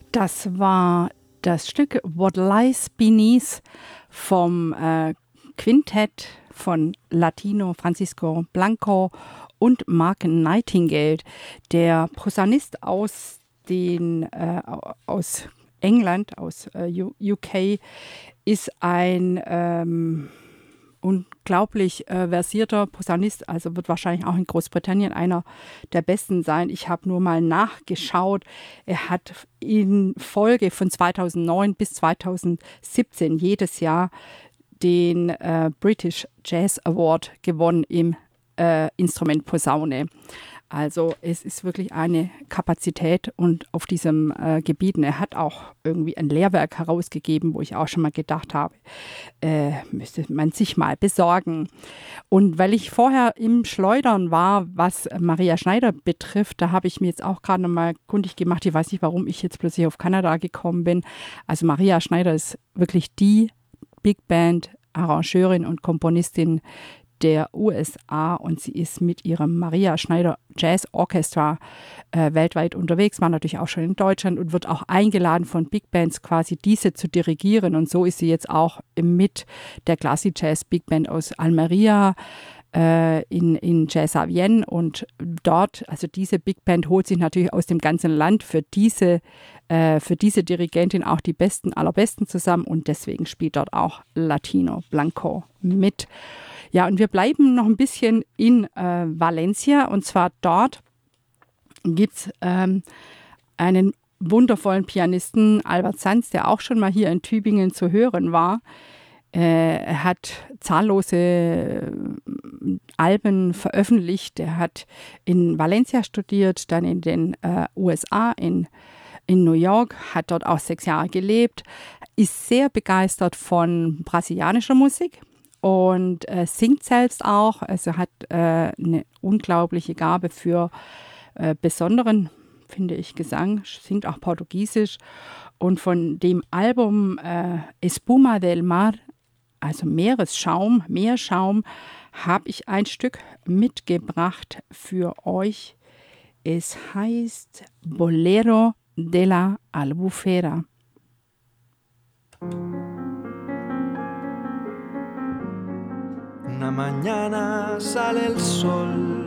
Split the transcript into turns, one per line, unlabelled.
Das war das Stück What Lies Beneath vom Quintett von Latino Francisco Blanco und Mark Nightingale, der Posaunist aus England, aus UK, ist ein unglaublich versierter Posaunist, also wird wahrscheinlich auch in Großbritannien einer der besten sein. Ich habe nur mal nachgeschaut. Er hat in Folge von 2009 bis 2017 jedes Jahr den British Jazz Award gewonnen im Instrument Posaune. Also es ist wirklich eine Kapazität und auf diesem Gebiet. Und er hat auch irgendwie ein Lehrwerk herausgegeben, wo ich auch schon mal gedacht habe, müsste man sich mal besorgen. Und weil ich vorher im Schleudern war, was Maria Schneider betrifft, da habe ich mir jetzt auch gerade noch mal kundig gemacht. Ich weiß nicht, warum ich jetzt plötzlich auf Kanada gekommen bin. Also Maria Schneider ist wirklich die Big Band Arrangeurin und Komponistin der USA und sie ist mit ihrem Maria Schneider Jazz Orchestra weltweit unterwegs, war natürlich auch schon in Deutschland und wird auch eingeladen von Big Bands quasi diese zu dirigieren und so ist sie jetzt auch mit der Classic Jazz Big Band aus Almeria in Jazz à Vienne und dort, also diese Big Band holt sich natürlich aus dem ganzen Land für diese Dirigentin auch die allerbesten zusammen und deswegen spielt dort auch Latino Blanco mit. Ja, und wir bleiben noch ein bisschen in Valencia und zwar dort gibt es einen wundervollen Pianisten, Albert Sanz, der auch schon mal hier in Tübingen zu hören war. Er hat zahllose Alben veröffentlicht. Er hat in Valencia studiert, dann in den USA, in New York, hat dort auch 6 Jahre gelebt, ist sehr begeistert von brasilianischer Musik und singt selbst auch. Also hat eine unglaubliche Gabe für besonderen, finde ich, Gesang, singt auch Portugiesisch. Und von dem Album Espuma del Mar, also Meeresschaum, Meerschaum, habe ich ein Stück mitgebracht für euch. Es heißt Bolero de la Albufera.
Una mañana sale el sol